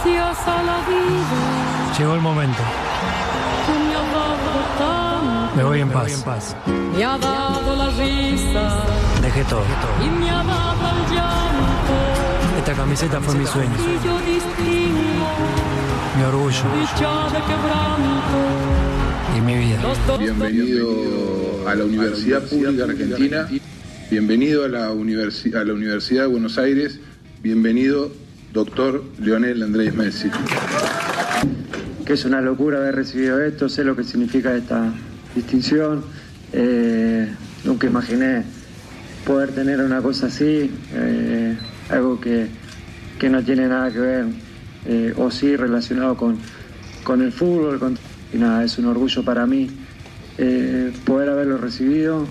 Llegó el momento. Me voy en paz. Me ha dado la risa. Dejé todo. Y me ha dado el llanto. Esta camiseta fue mi sueño. Y yo distingo Mi orgullo. dicha de quebranto. Y mi vida. Bienvenido a la Universidad Pública Argentina. Bienvenido a la Universidad de Buenos Aires. Bienvenido, doctor Lionel Andrés Messi. Que es una locura haber recibido esto, sé lo que significa esta distinción. Nunca imaginé poder tener una cosa así, algo que no tiene nada que ver, o sí relacionado con el fútbol. Y nada, es un orgullo para mí poder haberlo recibido,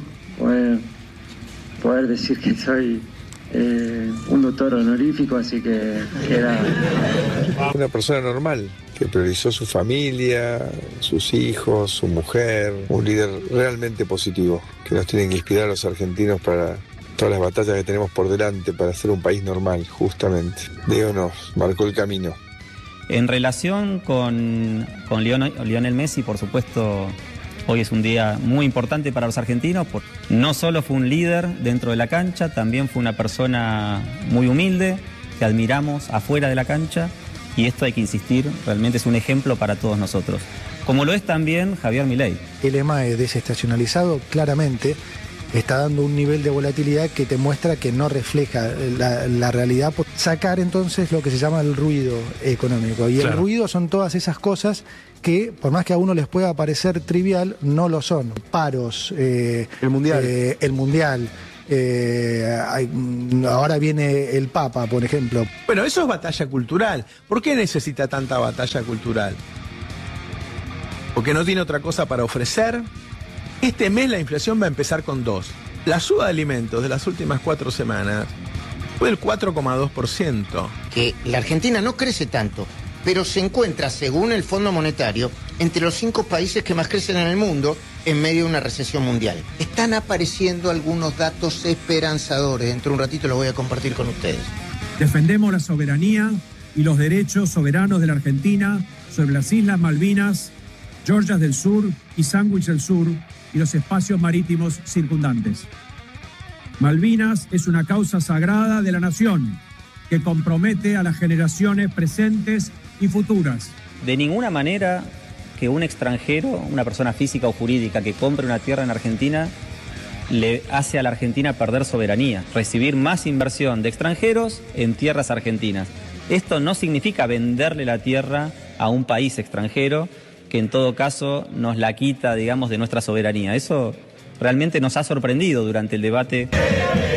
poder decir que soy un doctor honorífico, así que era una persona normal que priorizó su familia, sus hijos, su mujer, un líder realmente positivo que nos tiene que inspirar a los argentinos para todas las batallas que tenemos por delante para ser un país normal, justamente. Diego nos marcó el camino. En relación con Lionel Messi, por supuesto, hoy es un día muy importante para los argentinos. No solo fue un líder dentro de la cancha, también fue una persona muy humilde, que admiramos afuera de la cancha, y esto hay que insistir, realmente es un ejemplo para todos nosotros. Como lo es también Javier Milei. El EMAE desestacionalizado claramente está dando un nivel de volatilidad que te muestra que no refleja la realidad. Por sacar entonces lo que se llama el ruido económico. Y claro, el ruido son todas esas cosas que, por más que a uno les pueda parecer trivial, no lo son. Paros, el mundial. Ahora viene el Papa, por ejemplo. Bueno, eso es batalla cultural. ¿Por qué necesita tanta batalla cultural? ¿Porque no tiene otra cosa para ofrecer? Este mes la inflación va a empezar con 2. La suba de alimentos de las últimas 4 semanas fue del 4,2%. Que la Argentina no crece tanto, pero se encuentra, según el Fondo Monetario, entre los 5 países que más crecen en el mundo en medio de una recesión mundial. Están apareciendo algunos datos esperanzadores. Dentro de un ratito los voy a compartir con ustedes. Defendemos la soberanía y los derechos soberanos de la Argentina sobre las Islas Malvinas, Georgias del Sur y Sandwich del Sur y los espacios marítimos circundantes. Malvinas es una causa sagrada de la nación que compromete a las generaciones presentes y futuras. De ninguna manera que un extranjero, una persona física o jurídica que compre una tierra en Argentina, le hace a la Argentina perder soberanía, recibir más inversión de extranjeros en tierras argentinas. Esto no significa venderle la tierra a un país extranjero que en todo caso nos la quita, digamos, de nuestra soberanía. Eso realmente nos ha sorprendido durante el debate.